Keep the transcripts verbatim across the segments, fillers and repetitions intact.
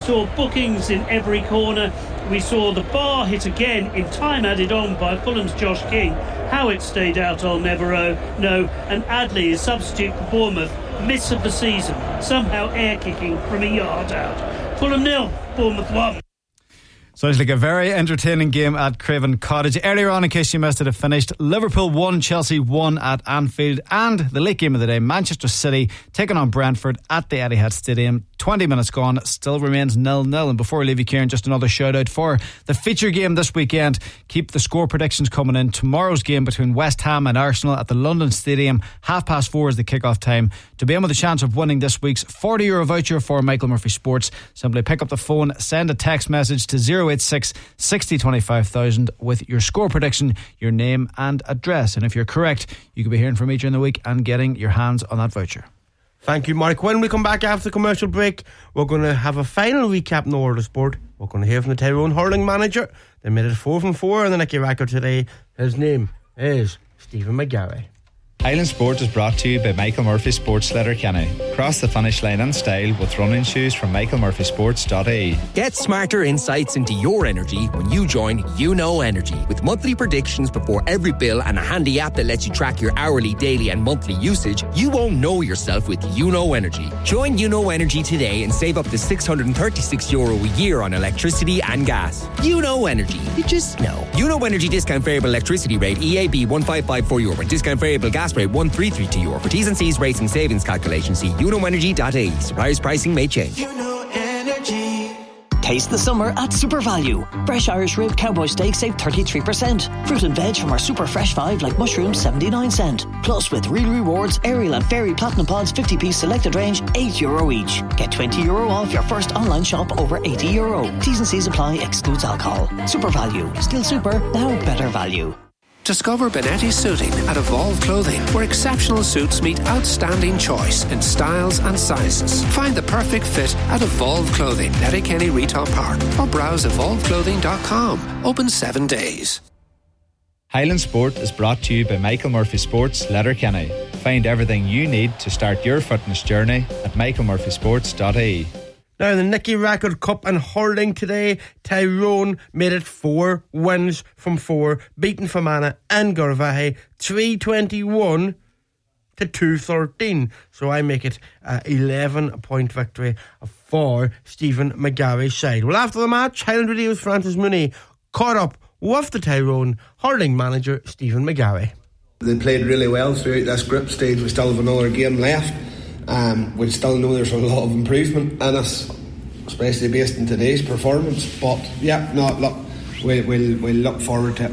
saw bookings in every corner. We saw the bar hit again in time added on by Fulham's Josh King. How it stayed out, I'll never know. And Adley, his substitute for Bournemouth, miss of the season, somehow air kicking from a yard out. Fulham nil, Bournemouth one. Sounds like a very entertaining game at Craven Cottage. Earlier on, in case you missed it, it finished Liverpool one, Chelsea one at Anfield. And the late game of the day, Manchester City taking on Brentford at the Etihad Stadium. twenty minutes gone, still remains nil nil. And before we leave you, Kieran, just another shout out for the feature game this weekend. Keep the score predictions coming in. Tomorrow's game between West Ham and Arsenal at the London Stadium, half past four is the kick-off time. To be in with a chance of winning this week's forty euro voucher for Michael Murphy Sports, simply pick up the phone, send a text message to zero eight six, sixty, twenty-five thousand with your score prediction, your name and address. And if you're correct, you could be hearing from me during the week and getting your hands on that voucher. Thank you, Mark. When we come back after the commercial break, we're going to have a final recap in the world of sport. We're going to hear from the Tyrone hurling manager. They made it four from four on the Nicky record today. His name is Stephen McGarry. Highland Sport is brought to you by Michael Murphy Sports Letterkenny. Cross the finish line in style with running shoes from michael murphy sports dot I E. Get smarter insights into your energy when you join You Know Energy. With monthly predictions before every bill and a handy app that lets you track your hourly, daily and monthly usage, you won't know yourself with You Know Energy. Join You Know Energy today and save up to six hundred thirty-six euro a year on electricity and gas. You Know Energy. You just know. You Know Energy discount variable electricity rate E A B one five five four euro. Discount variable gas rate one three three two euro. For T's and C's rates and savings calculations, see you know energy dot I E. Suppliers pricing may change. You Know Energy. Taste the summer at Super Value. Fresh Irish rib cowboy steak save thirty-three percent. Fruit and veg from our Super Fresh five like mushrooms seventy-nine cent. Plus with Real Rewards, Ariel and Fairy Platinum Pods fifty piece selected range eight euro each. Get twenty euro off your first online shop over eighty euro. T's and C's apply, excludes alcohol. Super Value. Still super, now better value. Discover Benetti Suiting at Evolve Clothing, where exceptional suits meet outstanding choice in styles and sizes. Find the perfect fit at Evolve Clothing, Letterkenny Retail Park, or browse evolve clothing dot com. Open seven days. Highland Sport is brought to you by Michael Murphy Sports Letterkenny. Find everything you need to start your fitness journey at michael murphy sports dot I E. Now, the Nicky Rackard Cup and hurling today, Tyrone made it four wins from four, beating Fermanagh and Garvahe three twenty-one to two thirteen. So I make it an eleven point victory for Stephen McGarry's side. Well, after the match, Highland Radio's Francis Mooney caught up with the Tyrone hurling manager Stephen McGarry. They played really well throughout this group stage. We still have another game left. Um, we still know there's a lot of improvement in us, especially based on today's performance. But yeah, no, look, we, we'll we'll look forward to it.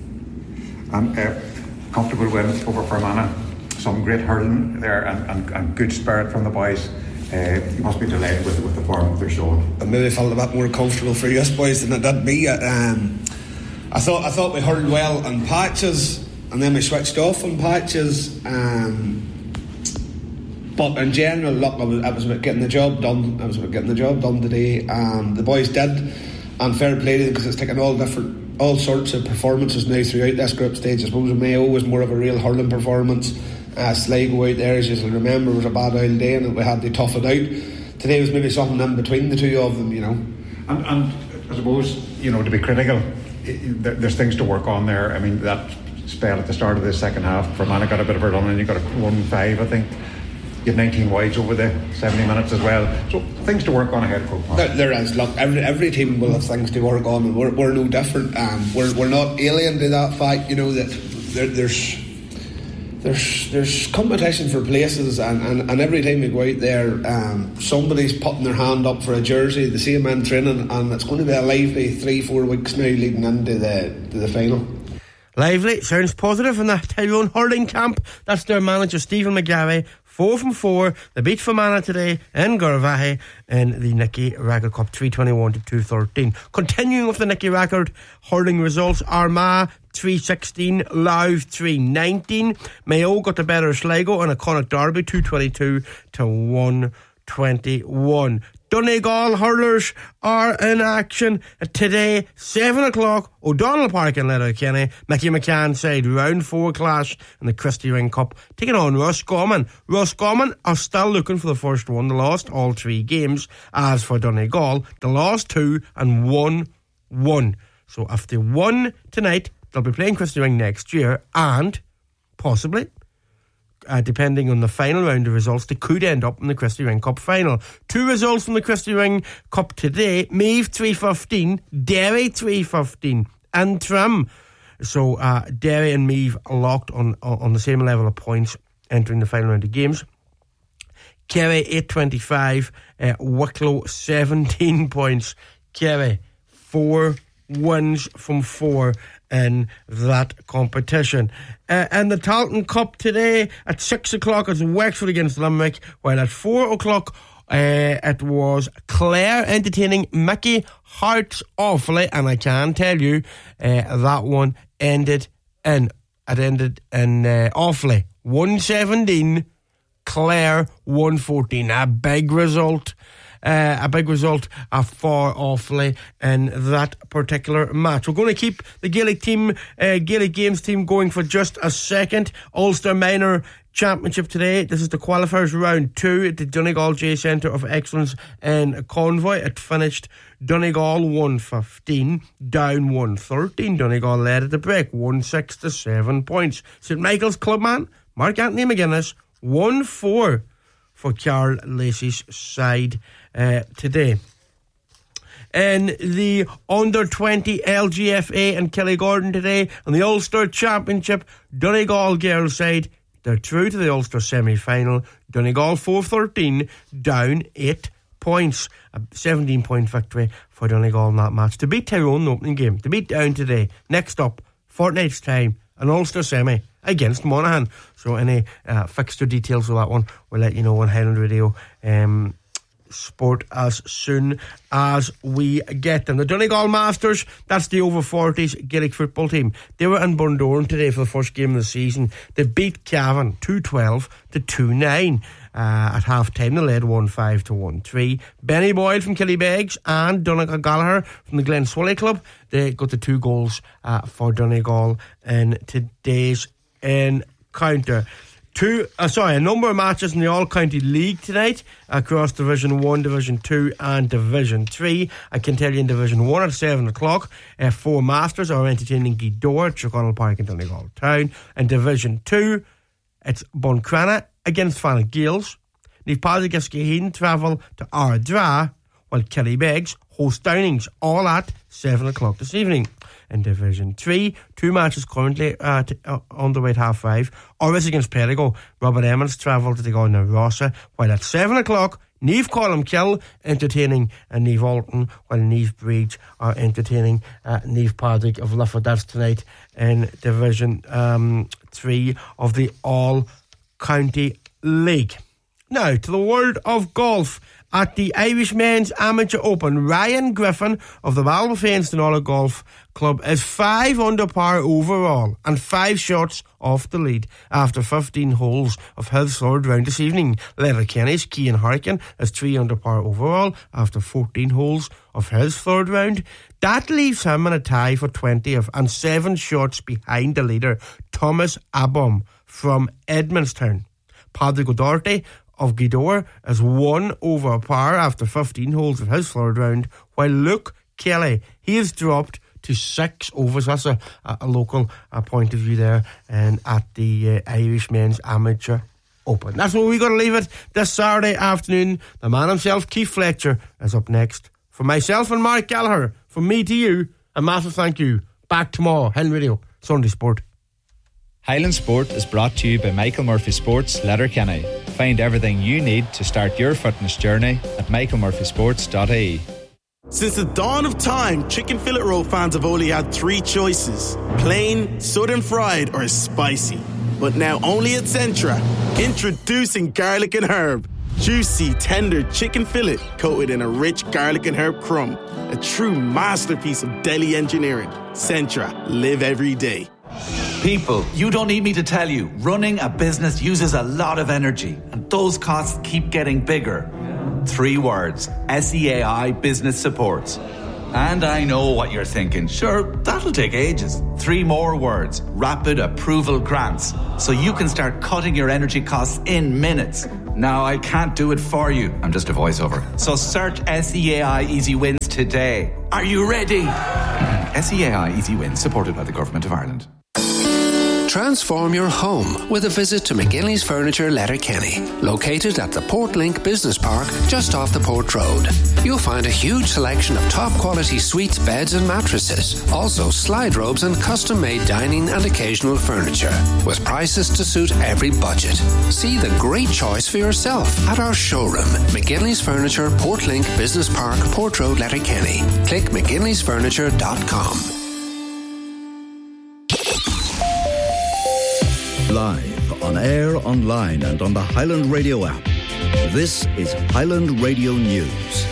Um, uh, comfortable win over Fermanagh. Some great hurling there and, and, and good spirit from the boys. Uh, you must be delighted with with the form they're showing. I maybe felt a bit more comfortable for us boys than it did me. Um, I thought I thought we hurled well in patches, and then we switched off in patches. Um, But in general, look, I was, I was about getting the job done. I was about getting the job done today. Um, the boys did, and fair play to them because it's taken all different, all sorts of performances now throughout this group stage. I suppose Mayo was more of a real hurling performance. Uh, Sligo out there, as you'll remember, was a bad old day, and we had to tough it out. Today was maybe something in between the two of them, you know. And, and I suppose, you know, to be critical, it, there's things to work on there. I mean, that spell at the start of the second half, Fermanagh got a bit of a run, and you got a one five, I think. You had nineteen wides over the seventy minutes as well. So things to work on ahead of Croke Park. There, there is. Look, every every team will have things to work on, and we're we're no different. Um, we're we're not alien to that fact. You know that there, there's there's there's competition for places, and, and, and every time we go out there, um, somebody's putting their hand up for a jersey. The same in training, and it's going to be a lively three four weeks now leading into the to the final. Lively, sounds positive in the Tyrone hurling camp. That's their manager Stephen McGarry. Four from four. They beat Fermanagh today in Garvahe in the Nicky Rackard Cup, three twenty-one to two thirteen. Continuing with the Nicky Rackard hurling results, Armagh three sixteen, Louth three nineteen. Mayo got the better of Sligo in a Connacht derby, two twenty-two to one twenty-one. Donegal hurlers are in action today, seven o'clock, O'Donnell Park in Letterkenny. Mickey McCann side round four clash in the Christy Ring Cup, taking on Roscommon. Roscommon are still looking for the first one. They lost all three games. As for Donegal, they lost two and won one. So if they won tonight, they'll be playing Christy Ring next year, and possibly, Uh, depending on the final round of results, they could end up in the Christy Ring Cup final. Two results from the Christy Ring Cup today: Meath three fifteen, Derry three fifteen, and Trim. So uh, Derry and Meath are locked on on the same level of points entering the final round of games. Kerry eight twenty-five, uh, Wicklow seventeen points. Kerry four wins from four in that competition. Uh, and the Talton Cup today at six o'clock is Wexford against Limerick, while at four o'clock uh, it was Clare entertaining Mickey Hearts Awfully, and I can tell you uh, that one ended in it ended in uh, Awfully one seventeen, Clare one fourteen. A big result. Uh, a big result uh, for Awfully in that particular match. We're going to keep the Gaelic team, uh, Gaelic Games team going for just a second. Ulster Minor Championship today. This is the qualifiers round two at the Donegal J Centre of Excellence in Convoy. It finished Donegal one fifteen, down one thirteen. Donegal led at the break, one six to seven points. Saint Michael's clubman Mark Anthony McGuinness, one four for Carl Lacey's side uh, today. In the under twenty L G F A in Killygordon today, in the Ulster Championship, Donegal girls side, they're through to the Ulster semi-final. Donegal four thirteen, down eight points. A seventeen point victory for Donegal in that match to beat Tyrone in the opening game, to beat Down today. Next up, fortnight's time, an Ulster semi against Monaghan. So any uh, fixture details of that one, we'll let you know on Highland Radio um, Sport as soon as we get them. The Donegal Masters, that's the over forties Gaelic football team. They were in Bundoran today for the first game of the season. They beat Cavan two twelve to two nine. Uh, at half time, they led one five to one three. Benny Boyle from Killybegs and Donegal Gallagher from the Glen Swilly Club, they got the two goals uh, for Donegal in today's encounter. Two, uh, sorry, a number of matches in the All-County League tonight across Division one, Division two and Division three. I can tell you in Division one at seven o'clock, uh, four Masters are entertaining Gweedore at Tregonwell Park in Donegal Town. In Division two, it's Buncrana against Fanny Gales. Niamh Padraig Iscaheen travel to Ardra, while Killybegs host Downings, all at seven o'clock this evening. In Division three, two matches currently uh, t- uh, underway at half five. Orris against Perigo. Robert Emmons travel to take on Rossa, while at seven o'clock, Niamh Columkill entertaining uh, Niamh Alton, while Niamh Breach are entertaining uh, Niamh Padraig of Lifford. That's tonight in Division um, three of the All-County League. Now, to the world of golf. At the Irish Men's Amateur Open, Ryan Griffin of the Ballyfain Stenola Golf Club is five under par overall and five shots off the lead after fifteen holes of his third round this evening. Letterkenny's Cian Harkin is three under par overall after fourteen holes of his third round. That leaves him in a tie for twentieth and seven shots behind the leader, Thomas Abom from Edmondstown. Padraig O'Doherty of Gweedore is one over par after fifteen holes of his third round, while Luke Kelly, he has dropped to six overs. That's a, a, a local uh, point of view there, and at the uh, Irish Men's Amateur Open. That's where we got to leave it this Saturday afternoon. The man himself, Keith Fletcher, is up next. From myself and Mark Gallagher, from me to you, a massive thank you. Back tomorrow, Highland Radio, Sunday Sport. Highland Sport is brought to you by Michael Murphy Sports, Letterkenny. Find everything you need to start your fitness journey at michael murphy sports dot I E. Since the dawn of time, chicken fillet roll fans have only had three choices: plain, southern fried, or spicy. But now only at Centra, introducing garlic and herb. Juicy, tender chicken fillet coated in a rich garlic and herb crumb. A true masterpiece of deli engineering. Centra, live every day. People, you don't need me to tell you, running a business uses a lot of energy, and those costs keep getting bigger. Three words. S E A I Business Support. And I know what you're thinking. Sure, that'll take ages. Three more words. Rapid Approval Grants. So you can start cutting your energy costs in minutes. Now, I can't do it for you. I'm just a voiceover. So search S E A I Easy Wins today. Are you ready? S E A I Easy Wins, supported by the Government of Ireland. Transform your home with a visit to McGinley's Furniture, Letterkenny, located at the Portlink Business Park just off the Port Road. You'll find a huge selection of top quality suites, beds and mattresses, also slide robes and custom made dining and occasional furniture, with prices to suit every budget. See the great choice for yourself at our showroom, McGinley's Furniture, Portlink Business Park, Port Road, Letterkenny. Click mcginleys furniture dot com. Live, on air, online and on the Highland Radio app. This is Highland Radio News.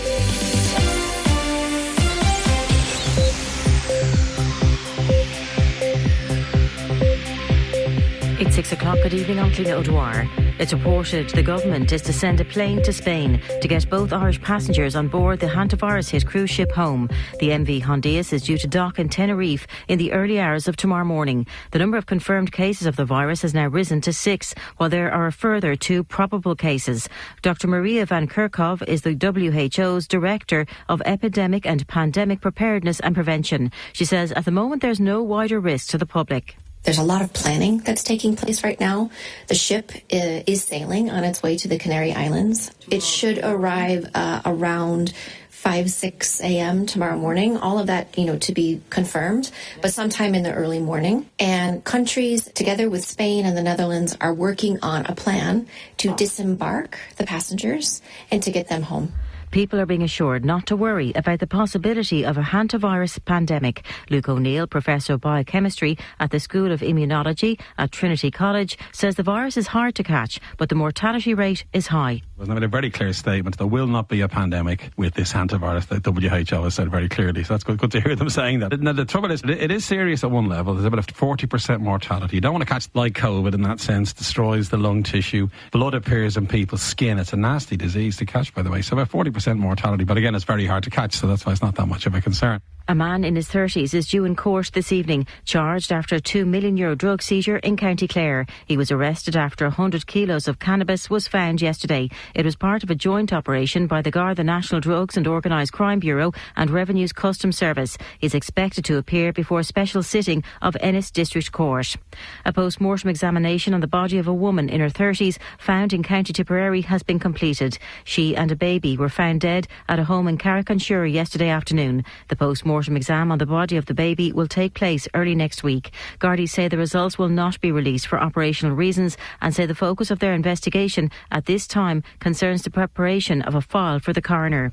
It's six o'clock. Good evening, I'm Cliona O'Dwyer. It's reported the government is to send a plane to Spain to get both Irish passengers on board the hantavirus-hit cruise ship home. The M V Hondias is due to dock in Tenerife in the early hours of tomorrow morning. The number of confirmed cases of the virus has now risen to six, while there are a further two probable cases. Doctor Maria Van Kerkhove is the W H O's Director of Epidemic and Pandemic Preparedness and Prevention. She says at the moment there's no wider risk to the public. There's a lot of planning that's taking place right now. The ship uh, is sailing on its way to the Canary Islands. It should arrive uh, around five, six a.m. tomorrow morning. All of that, you know, to be confirmed, but sometime in the early morning. And countries, together with Spain and the Netherlands, are working on a plan to disembark the passengers and to get them home. People are being assured not to worry about the possibility of a hantavirus pandemic. Luke O'Neill, Professor of Biochemistry at the School of Immunology at Trinity College, says the virus is hard to catch, but the mortality rate is high. There's made a very clear statement. There will not be a pandemic with this hantavirus. The W H O has said very clearly. So that's good, good to hear them saying that. Now, the trouble is, it is serious at one level. There's about a forty percent mortality. You don't want to catch like COVID in that sense. Destroys the lung tissue. Blood appears in people's skin. It's a nasty disease to catch, by the way. So about forty percent mortality. But again, it's very hard to catch. So that's why it's not that much of a concern. A man in his thirties is due in court this evening, charged after a two million euro drug seizure in County Clare. He was arrested after one hundred kilos of cannabis was found yesterday. It was part of a joint operation by the Garda National Drugs and Organised Crime Bureau and Revenue's Customs Service. He is expected to appear before a special sitting of Ennis District Court. A post-mortem examination on the body of a woman in her thirties found in County Tipperary has been completed. She and a baby were found dead at a home in Carrick-on-Shure yesterday afternoon. The post-mortem exam on the body of the baby will take place early next week. Gardaí say the results will not be released for operational reasons and say the focus of their investigation at this time concerns the preparation of a file for the coroner.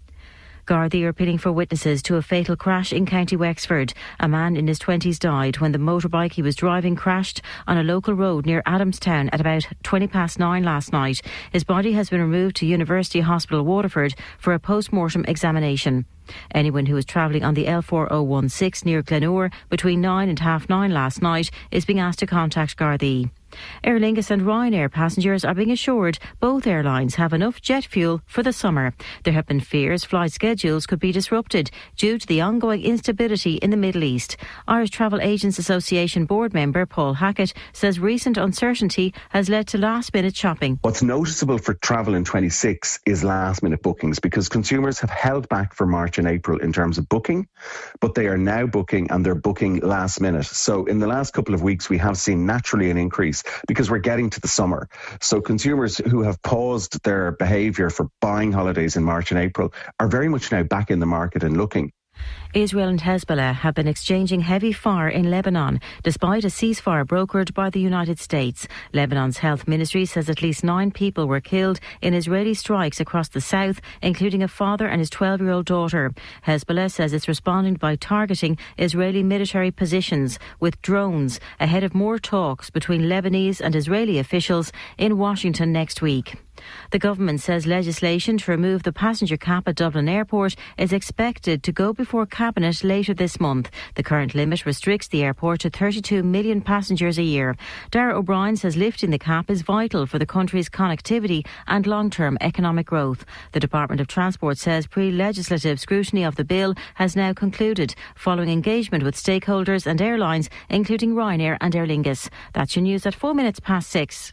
Gardaí are appealing for witnesses to a fatal crash in County Wexford. A man in his twenties died when the motorbike he was driving crashed on a local road near Adamstown at about twenty past nine last night. His body has been removed to University Hospital Waterford for a post-mortem examination. Anyone who was travelling on the L four oh one six near Glenure between nine and half nine last night is being asked to contact Gardaí. Aer Lingus and Ryanair passengers are being assured both airlines have enough jet fuel for the summer. There have been fears flight schedules could be disrupted due to the ongoing instability in the Middle East. Irish Travel Agents Association board member Paul Hackett says recent uncertainty has led to last-minute shopping. What's noticeable for travel in twenty-six is last-minute bookings because consumers have held back for March and April in terms of booking, but they are now booking and they're booking last minute. So in the last couple of weeks, we have seen naturally an increase because we're getting to the summer. So consumers who have paused their behaviour for buying holidays in March and April are very much now back in the market and looking. Israel and Hezbollah have been exchanging heavy fire in Lebanon, despite a ceasefire brokered by the United States. Lebanon's health ministry says at least nine people were killed in Israeli strikes across the south, including a father and his twelve-year-old daughter. Hezbollah says it's responding by targeting Israeli military positions with drones ahead of more talks between Lebanese and Israeli officials in Washington next week. The government says legislation to remove the passenger cap at Dublin Airport is expected to go before Cabinet later this month. The current limit restricts the airport to thirty-two million passengers a year. Darragh O'Brien says lifting the cap is vital for the country's connectivity and long-term economic growth. The Department of Transport says pre-legislative scrutiny of the bill has now concluded following engagement with stakeholders and airlines, including Ryanair and Aer Lingus. That's your news at four minutes past six.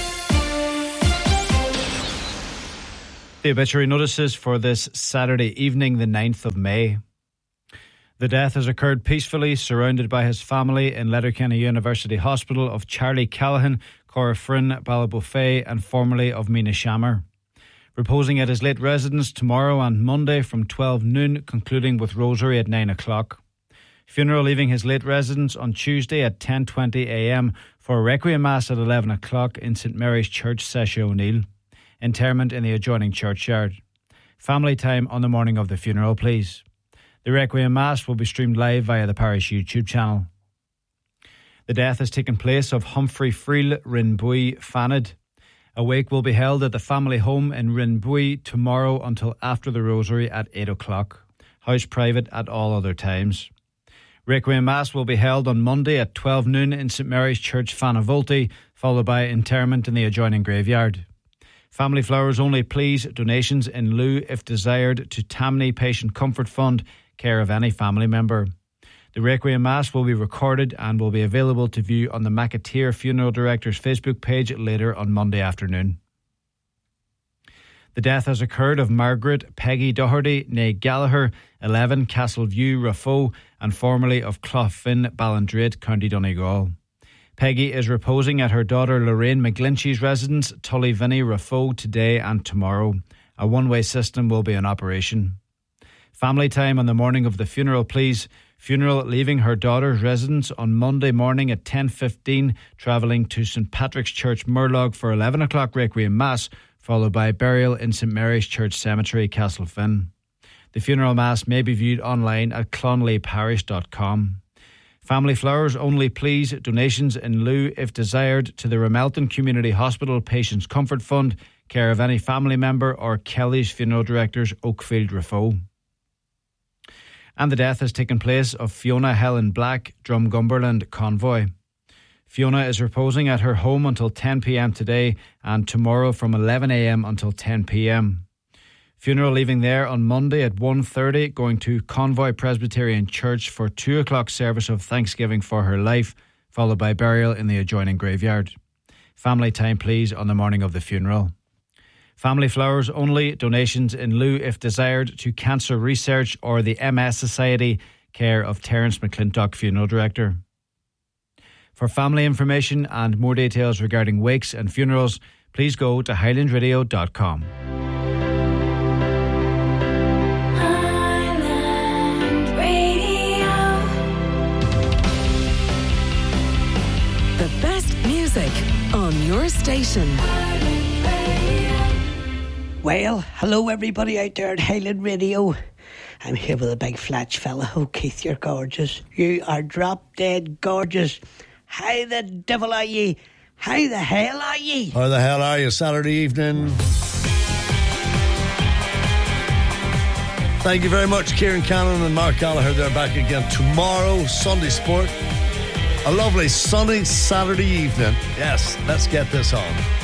The obituary notices for this Saturday evening, the ninth of May. The death has occurred peacefully, surrounded by his family in Letterkenny University Hospital, of Charlie Callahan, Cora Fryn, Ballabofey and formerly of Mina Shammer. Reposing at his late residence tomorrow and Monday from twelve noon, concluding with rosary at nine o'clock. Funeral leaving his late residence on Tuesday at ten twenty a m for a Requiem Mass at eleven o'clock in St Mary's Church, Sesha O'Neill. Interment in the adjoining churchyard. Family time on the morning of the funeral, please. The Requiem Mass will be streamed live via the parish YouTube channel. The death has taken place of Humphrey Friel Rinbui Fanad. A wake will be held at the family home in Rinbui tomorrow until after the rosary at eight o'clock. House private at all other times. Requiem Mass will be held on Monday at twelve noon in St Mary's Church, Fanavolti, followed by interment in the adjoining graveyard. Family flowers only, please. Donations in lieu, if desired, to Tammany Patient Comfort Fund, care of any family member. The Requiem Mass will be recorded and will be available to view on the McAteer Funeral Director's Facebook page later on Monday afternoon. The death has occurred of Margaret Peggy Doherty, née Gallagher, eleven Castleview, Raphoe, and formerly of Cloughfin, Ballindrate, County Donegal. Peggy is reposing at her daughter Lorraine McGlinchey's residence, Tullyvinny, Raphoe, today and tomorrow. A one-way system will be in operation. Family time on the morning of the funeral, please. Funeral leaving her daughter's residence on Monday morning at ten fifteen, travelling to St Patrick's Church, Murlog for eleven o'clock Requiem Mass, followed by burial in St Mary's Church Cemetery, Castlefin. The funeral mass may be viewed online at clonley parish dot com. Family flowers only, please. Donations in lieu, if desired, to the Ramelton Community Hospital Patients Comfort Fund, care of any family member or Kelly's Funeral Directors, Oakfield, Raphoe. And the death has taken place of Fiona Helen Black, Drumgumberland Convoy. Fiona is reposing at her home until ten p m today and tomorrow from eleven a m until ten p m. Funeral leaving there on Monday at one thirty, going to Convoy Presbyterian Church for two o'clock service of thanksgiving for her life, followed by burial in the adjoining graveyard. Family time, please, on the morning of the funeral. Family flowers only. Donations in lieu, if desired, to Cancer Research or the M S Society, care of Terence McClintock, Funeral Director. For family information and more details regarding wakes and funerals, please go to highland radio dot com. The best music on your station. Well, hello everybody out there at Highland Radio. I'm here with a big flatch fella. Oh, Keith, you're gorgeous. You are drop dead gorgeous. How the devil are ye? How the hell are ye? How the hell are you? Saturday evening. Thank you very much, Kieran Cannon and Mark Gallagher. They're back again tomorrow, Sunday Sport. A lovely sunny Saturday evening. Yes, let's get this on.